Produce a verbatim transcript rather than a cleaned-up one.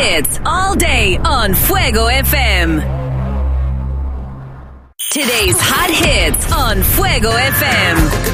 hits all day on Fuego F M. Today's hot hits on Fuego F M.